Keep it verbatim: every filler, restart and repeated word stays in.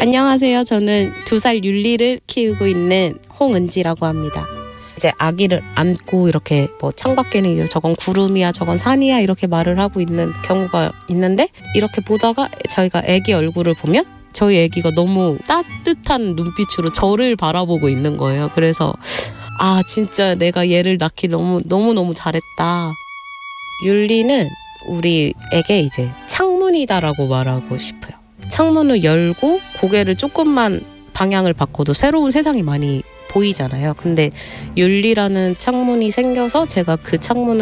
안녕하세요. 저는 두 살 율리를 키우고 있는 홍은지라고 합니다. 이제 아기를 안고 이렇게 뭐 창밖에는 저건 구름이야 저건 산이야 이렇게 말을 하고 있는 경우가 있는데, 이렇게 보다가 저희가 아기 얼굴을 보면 저희 아기가 너무 따뜻한 눈빛으로 저를 바라보고 있는 거예요. 그래서 아 진짜 내가 얘를 낳기 너무 너무너무 잘했다. 율리는 우리에게 이제 창문이다라고 말하고 싶어요. 창문을 열고 고개를 조금만 방향을 바꿔도 새로운 세상이 많이 보이잖아요. 근데 율리라는 창문이 생겨서 제가 그 창문을